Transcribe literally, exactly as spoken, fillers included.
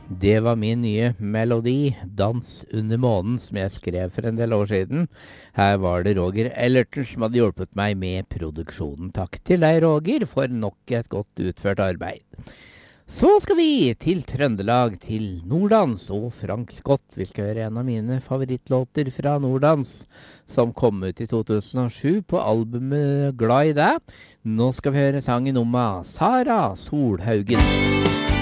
Det var min nye melodi, Dans under månen, som jeg skrev for en del år siden. Her var det Roger Ellerton som hadde hjulpet meg med produksjonen. Takk til deg, Roger, for nok et godt utført arbeid. Så skal vi til Trøndelag, til Norddans og Frank Scott. Vi skal høre en av mine favorittlåter fra Norddans, som kom ut i to tusen og sju på albumet Glad i deg. Nå skal vi høre sangen om Sara Solhaugen.